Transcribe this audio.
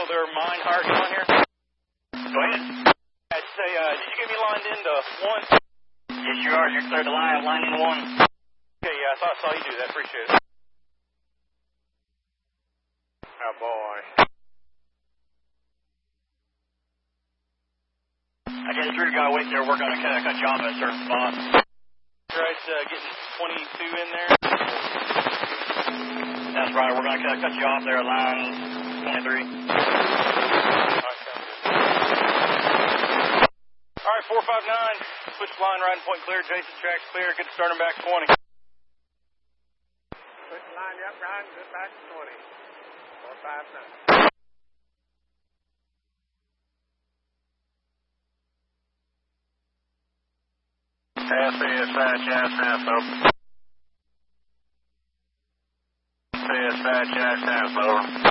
know their mine hierarchy on here? Go ahead. I'd say, did you get me lined into 1? Yes, you are. You're clear to line in 1. Okay, yeah, I saw you do that. Appreciate it. Oh, boy. I guess you got to wait there. We're going to cut you off at a certain spot. Right, getting 22 in there. That's right. We're going to cut you off there at line 23. All right, 459. Switch line, riding point clear. Jason, track's clear. Good to start him back 20. Switch line, yep, riding, good back 20. 459. Dispatch, access open. Dispatch, access over.